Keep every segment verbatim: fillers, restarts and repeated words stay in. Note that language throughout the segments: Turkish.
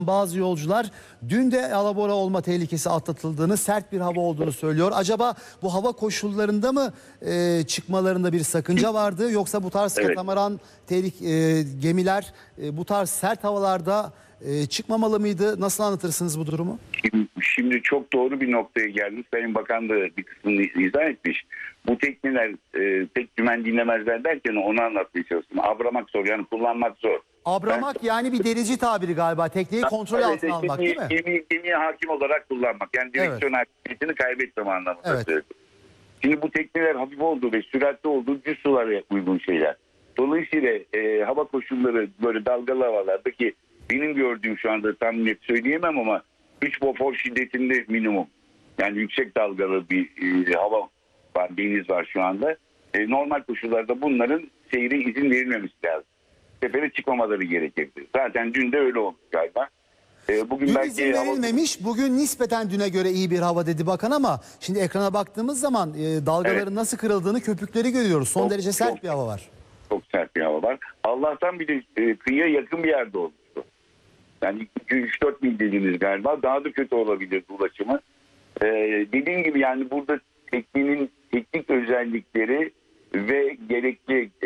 Bazı yolcular dün de alabora olma tehlikesi atlatıldığını, sert bir hava olduğunu söylüyor. Acaba bu hava koşullarında mı e, çıkmalarında bir sakınca vardı, yoksa bu tarz Evet. katamaran tehlike, e, gemiler e, bu tarz sert havalarda e, çıkmamalı mıydı? Nasıl anlatırsınız bu durumu? Şimdi, şimdi çok doğru bir noktaya geldiniz. Sayın Bakan da bir kısmını izah etmiş. Bu tekneler e, pek dümen dinlemezler derken onu anlatmaya çalıştım. Abramak zor, yani kullanmak zor. Abramak Ben, yani bir derici tabiri galiba. Tekneyi kontrol evet, altına almak gemi, değil mi? Gemi, gemiye hakim olarak kullanmak. Yani direksiyon Evet. hakimiyetini kaybetmeme anlamında Evet. söyledim. Şimdi bu tekneler hafif olduğu ve süratli olduğu düz sulara uygun şeyler. Dolayısıyla e, hava koşulları böyle dalgalı havalarda, ki benim gördüğüm şu anda tam net söyleyemem ama üç Beaufort şiddetinde minimum. Yani yüksek dalgalı bir e, hava var, deniz var şu anda. E, normal koşullarda bunların seyre izin verilmemesi lazım. Sefere çıkmamaları gerekirdi. Zaten dün de öyle olmuş galiba. E, bugün Dün belki izin hava... verilmemiş. Bugün nispeten düne göre iyi bir hava dedi bakan, ama şimdi ekrana baktığımız zaman e, dalgaların Evet. nasıl kırıldığını, köpükleri görüyoruz. Son Çok, derece sert çok, bir hava var. Çok sert bir hava var. Allah'tan bir de e, kıyıya yakın bir yerde olmuştu. Yani üç dört mil dediniz galiba. Daha da kötü olabilir ulaşımı. E, dediğim gibi yani burada teknenin teknik özellikleri ve gerekli e,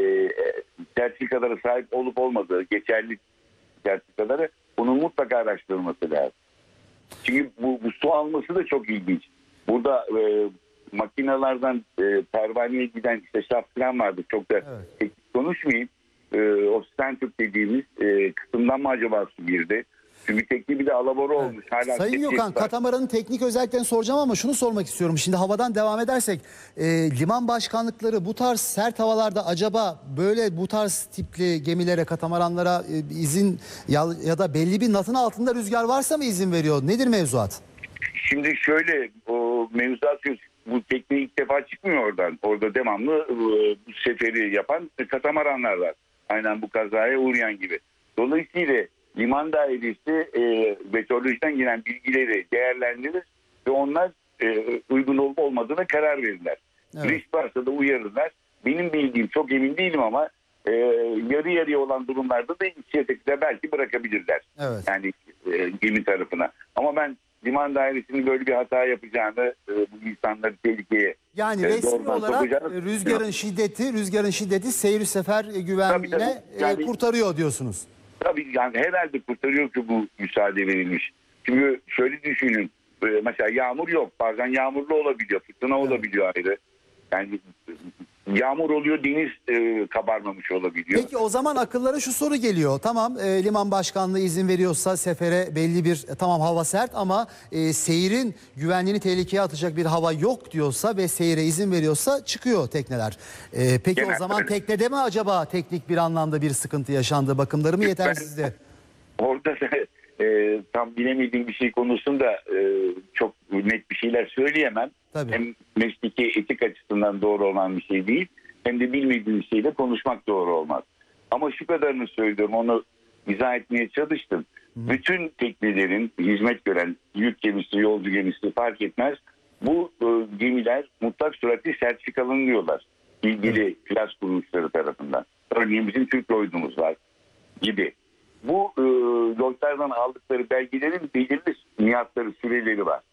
sertifikalara sahip olup olmadığı, geçerli sertifikaları, bunun mutlaka araştırılması lazım. Çünkü bu, bu su alması da çok ilginç. Burada e, makinelerden e, pervaneye giden işte şaft falan vardı. Çok da Evet. teknik konuşmayayım. E, o stand-up dediğimiz e, kısımdan mı acaba su girdi? Çünkü tekniği bir de alabora olmuş. Evet. Hala Sayın Gökhan, katamaranın teknik özelliklerini soracağım ama şunu sormak istiyorum. Şimdi havadan devam edersek, e, liman başkanlıkları bu tarz sert havalarda acaba böyle bu tarz tipli gemilere, katamaranlara e, izin ya, ya da belli bir natın altında rüzgar varsa mı izin veriyor? Nedir mevzuat? Şimdi şöyle, o mevzuat, bu tekne ilk defa çıkmıyor oradan. Orada devamlı e, bu seferi yapan katamaranlar var. Aynen bu kazaya uğrayan gibi. Dolayısıyla liman dairesi e, meteorolojiden gelen bilgileri değerlendirir ve onlar e, uygun olup olmadığına karar verirler. Evet. Risk varsa da uyarırlar. Benim bildiğim, çok emin değilim ama e, yarı yarıya olan durumlarda da inisiyatifle belki bırakabilirler. Evet. Yani e, gemi tarafına. Ama ben liman dairesinin böyle bir hata yapacağını, e, bu insanları tehlikeye Yani e, resmi doğrudan olarak sokacağını e, rüzgarın şiddeti, rüzgarın şiddeti seyir sefer e, güvenliğine Tabii, tabii. Yani- e, kurtarıyor diyorsunuz. Tabii yani herhalde kurtarıyor ki bu müsaade verilmiş. Çünkü şöyle düşünün, e, mesela yağmur yok. Bazen yağmurlu olabiliyor, fırtına Evet. olabiliyor ayrı. Yani e, yağmur oluyor, deniz e, kabarmamış olabiliyor. Peki o zaman akıllara şu soru geliyor. Tamam, e, liman başkanlığı izin veriyorsa sefere belli bir e, tamam hava sert ama e, seyrin güvenliğini tehlikeye atacak bir hava yok diyorsa ve seyre izin veriyorsa çıkıyor tekneler. E, peki Genel o zaman öyle. teknede mi acaba teknik bir anlamda bir sıkıntı yaşandı? Bakımları mı yetersizdi? Orada da e, tam bilemediğim bir şey konusunda e, çok net bir şeyler söyleyemem. Tabii. Hem mesleki etik açısından doğru olan bir şey değil, hem de bilmediğim bir şeyle konuşmak doğru olmaz. Ama şu kadarını söylüyorum, onu izah etmeye çalıştım. Hı. Bütün teknelerin hizmet gören yük gemisi, yolcu gemisi fark etmez. Bu e, gemiler mutlak suretle sertifikalanıyorlar ilgili evet. Klas kuruluşları tarafından. Örneğin bizim Türk Lloyd'umuz var gibi. Bu e, Lloyd'lardan aldıkları belgelerin belirli niyatları, süreleri var.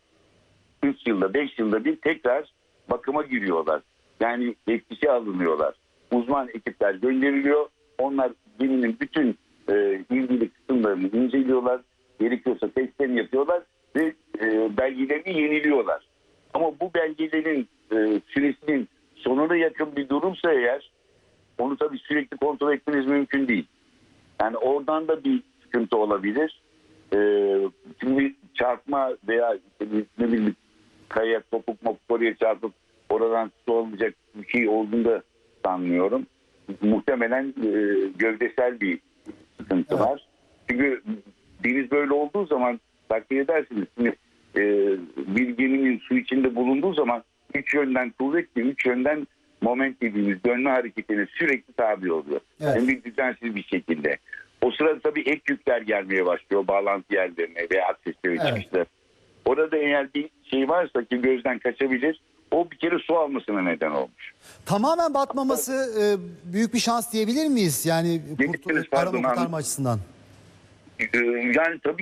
üç yılda, beş yılda bir tekrar bakıma giriyorlar. Yani teftişe alınıyorlar. Uzman ekipler gönderiliyor. Onlar geminin bütün e, ilgili kısımlarını inceliyorlar. Gerekiyorsa testlerini yapıyorlar ve e, belgelerini yeniliyorlar. Ama bu belgelerin e, süresinin sonuna yakın bir durumsa eğer, onu tabii sürekli kontrol etmeniz mümkün değil. Yani oradan da bir sıkıntı olabilir. Ee, şimdi çarpma veya işte bir, ne bileyim kaya, topuk mopuk oraya çarpıp oradan su olmayacak bir şey olduğunu da sanmıyorum. Muhtemelen e, gövdesel bir sıkıntı Evet. var. Çünkü deniz böyle olduğu zaman takdir edersiniz. Şimdi, e, bir geminin su içinde bulunduğu zaman üç yönden kuvvetli, üç yönden moment dediğimiz dönme hareketine sürekli tabi oluyor. Evet. Hem bir düzensiz bir şekilde. O sırada tabii ek yükler gelmeye başlıyor bağlantı yerlerine veya aksesleri Evet. çıkışta. Orada eğer bir şey varsa ki gözden kaçabilir, o bir kere su almasına neden olmuş. Tamamen batmaması e, büyük bir şans diyebilir miyiz? Yani Dediniz, kurt, arama pardon, kurtarma anladım. açısından. e, yani tabii